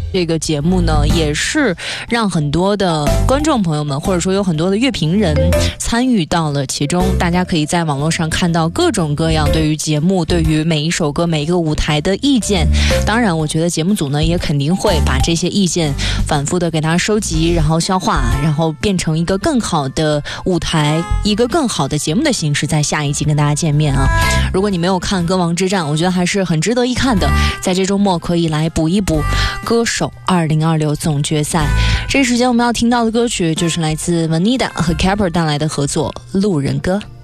这个节目呢，也是让很多的观众朋友们，或者说有很多的乐评人参与到了其中。大家可以在网络上看到各种各样对于节目、对于每一首歌、每一个舞台的意见。当然，我觉得节目组呢也肯定会把这些意见反复的给它收集，然后消化，然后变成一个更好的舞台，一个更好的节目的形式，在下一集跟大家见面啊。如果你没有看《歌王之战》，我觉得还是很值得一看的，在这周末可以来补一补歌手2026总决赛。这时间我们要听到的歌曲就是来自 Vanida 和 Kepler 带来的合作《路人歌》。